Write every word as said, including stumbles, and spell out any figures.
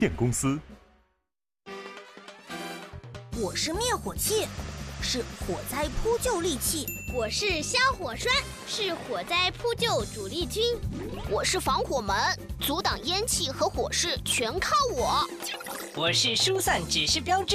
电公司。 我是灭火器，是火灾扑救利器。 我是消火栓，是火灾扑救主力军。 我是防火门，阻挡烟气和火势全靠我。 我是疏散指示标志。